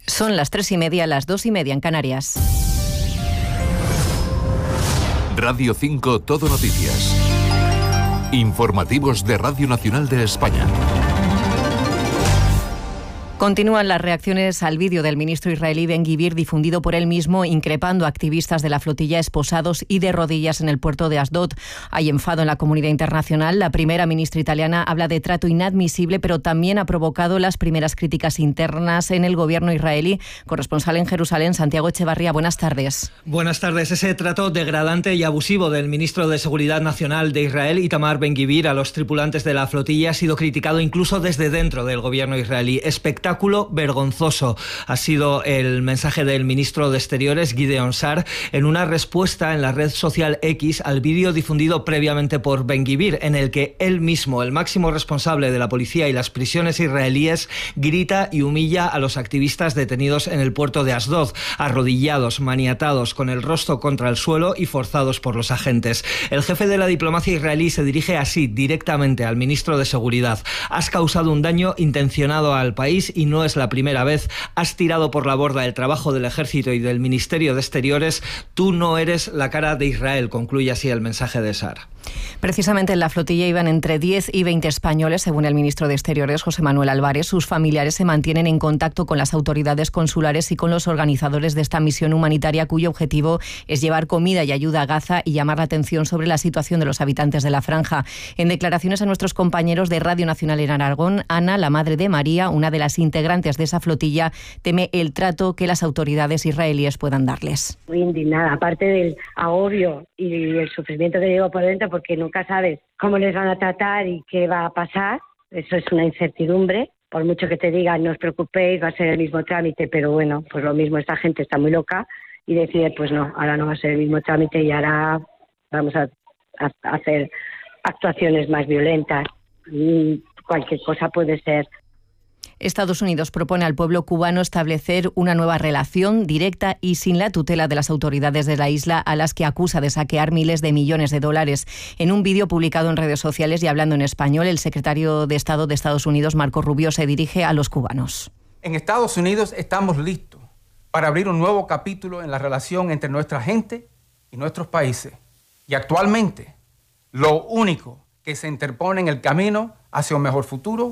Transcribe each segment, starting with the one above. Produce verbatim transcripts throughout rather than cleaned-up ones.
Son las tres y media, las dos y media en Canarias. Radio cinco Todo Noticias. Informativos de Radio Nacional de España. Continúan las reacciones al vídeo del ministro israelí Ben-Gvir difundido por él mismo, increpando a activistas de la flotilla esposados y de rodillas en el puerto de Asdod. Hay enfado en la comunidad internacional. La primera ministra italiana habla de trato inadmisible, pero también ha provocado las primeras críticas internas en el gobierno israelí. Corresponsal en Jerusalén, Santiago Echevarría, buenas tardes. Buenas tardes. Ese trato degradante y abusivo del ministro de Seguridad Nacional de Israel, Itamar Ben-Gvir, a los tripulantes de la flotilla ha sido criticado incluso desde dentro del gobierno israelí. Espectacular. Espectáculo vergonzoso ha sido el mensaje del ministro de Exteriores, Gideon Sa'ar, en una respuesta en la red social X al vídeo difundido previamente por Ben-Gvir, en el que él mismo, el máximo responsable de la policía y las prisiones israelíes, grita y humilla a los activistas detenidos en el puerto de Asdod, arrodillados, maniatados, con el rostro contra el suelo y forzados por los agentes. El jefe de la diplomacia israelí se dirige así directamente al ministro de Seguridad: has causado un daño intencionado al país y no es la primera vez. Has tirado por la borda el trabajo del ejército y del Ministerio de Exteriores. Tú no eres la cara de Israel, concluye así el mensaje de Sa'ar. Precisamente en la flotilla iban entre diez y veinte españoles, según el ministro de Exteriores, José Manuel Álvarez. Sus familiares se mantienen en contacto con las autoridades consulares y con los organizadores de esta misión humanitaria, cuyo objetivo es llevar comida y ayuda a Gaza y llamar la atención sobre la situación de los habitantes de la franja. En declaraciones a nuestros compañeros de Radio Nacional en Aragón, Ana, la madre de María, una de las integrantes de esa flotilla, teme el trato que las autoridades israelíes puedan darles. Muy indignada, aparte del agobio y el sufrimiento que llevo por dentro, porque nunca sabes cómo les van a tratar y qué va a pasar. Eso es una incertidumbre. Por mucho que te digan, no os preocupéis, va a ser el mismo trámite, pero bueno, pues lo mismo, esta gente está muy loca y decide, pues no, ahora no va a ser el mismo trámite y ahora vamos a, a hacer actuaciones más violentas. Y cualquier cosa puede ser. Estados Unidos propone al pueblo cubano establecer una nueva relación directa y sin la tutela de las autoridades de la isla, a las que acusa de saquear miles de millones de dólares. En un vídeo publicado en redes sociales y hablando en español, el secretario de Estado de Estados Unidos, Marco Rubio, se dirige a los cubanos. En Estados Unidos estamos listos para abrir un nuevo capítulo en la relación entre nuestra gente y nuestros países. Y actualmente, lo único que se interpone en el camino hacia un mejor futuro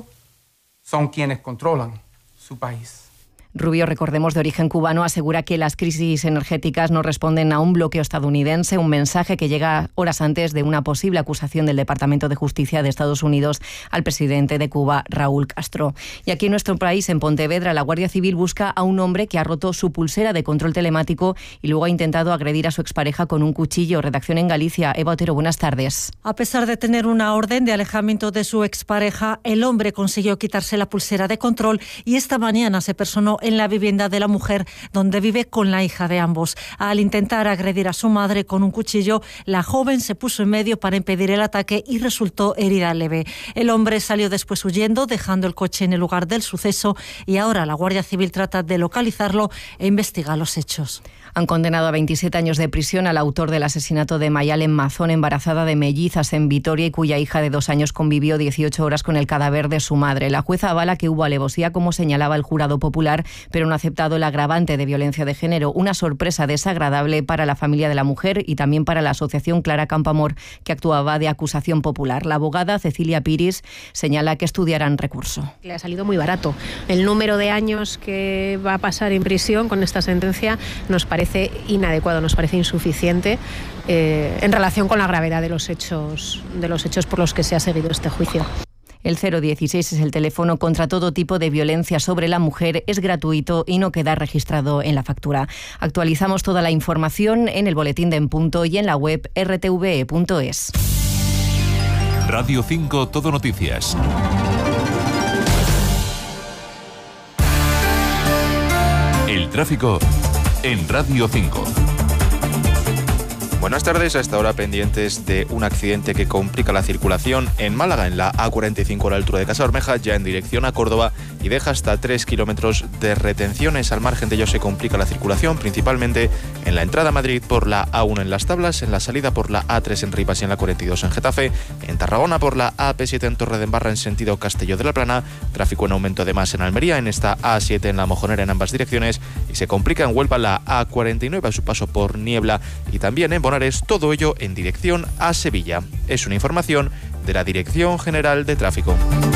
son quienes controlan su país. Rubio, recordemos, de origen cubano, asegura que las crisis energéticas no responden a un bloqueo estadounidense, un mensaje que llega horas antes de una posible acusación del Departamento de Justicia de Estados Unidos al presidente de Cuba, Raúl Castro. Y aquí en nuestro país, en Pontevedra, la Guardia Civil busca a un hombre que ha roto su pulsera de control telemático y luego ha intentado agredir a su expareja con un cuchillo. Redacción en Galicia. Eva Otero, buenas tardes. A pesar de tener una orden de alejamiento de su expareja, el hombre consiguió quitarse la pulsera de control y esta mañana se personó en la vivienda de la mujer, donde vive con la hija de ambos. Al intentar agredir a su madre con un cuchillo, la joven se puso en medio para impedir el ataque y resultó herida leve. El hombre salió después huyendo, dejando el coche en el lugar del suceso, y ahora la Guardia Civil trata de localizarlo e investiga los hechos. Han condenado a veintisiete años de prisión al autor del asesinato de Mayalen Mazón, embarazada de mellizas en Vitoria y cuya hija de dos años convivió dieciocho horas con el cadáver de su madre. La jueza avala que hubo alevosía, como señalaba el jurado popular, pero no ha aceptado el agravante de violencia de género. Una sorpresa desagradable para la familia de la mujer y también para la asociación Clara Campoamor, que actuaba de acusación popular. La abogada Cecilia Piris señala que estudiarán recurso. Le ha salido muy barato. El número de años que va a pasar en prisión con esta sentencia nos parece inadecuado, nos parece insuficiente eh, en relación con la gravedad de los hechos, de los hechos por los que se ha seguido este juicio. El cero dieciséis es el teléfono contra todo tipo de violencia sobre la mujer, es gratuito y no queda registrado en la factura. Actualizamos toda la información en el boletín de En Punto y en la web erre te ve e punto es. Radio cinco Todo Noticias. El tráfico en Radio cinco. Buenas tardes. A esta hora pendientes de un accidente que complica la circulación en Málaga, en la A cuarenta y cinco a la altura de Casa Bermeja, ya en dirección a Córdoba, y deja hasta tres kilómetros de retenciones. Al margen de ello se complica la circulación, principalmente en la entrada a Madrid por la A uno en Las Tablas, en la salida por la A tres en Rivas y en la cuarenta y dos en Getafe, en Tarragona por la A P siete en Torredembarra en sentido Castelló de la Plana, tráfico en aumento además en Almería, en esta A siete en La Mojonera en ambas direcciones, y se complica en Huelva la A cuarenta y nueve a su paso por Niebla, y también en Bonares, todo ello en dirección a Sevilla. Es una información de la Dirección General de Tráfico.